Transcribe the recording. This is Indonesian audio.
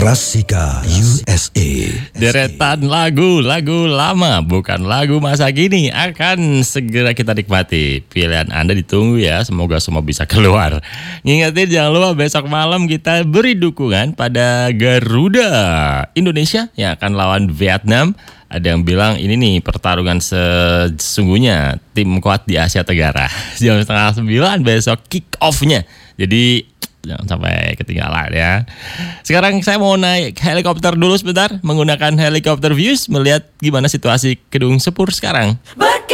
Rasika USA. Deretan lagu-lagu lama, bukan lagu masa kini, akan segera kita nikmati. Pilihan Anda ditunggu ya, semoga semua bisa keluar. Ngingetin jangan lupa besok malam kita beri dukungan pada Garuda Indonesia yang akan lawan Vietnam. Ada yang bilang ini nih pertarungan sesungguhnya tim kuat di Asia Tenggara. Jam 8:30 besok kick off-nya. Jadi jangan sampai ketinggalan ya. Sekarang saya mau naik helikopter dulu sebentar, menggunakan helikopter views, melihat gimana situasi Kedung Sepur sekarang.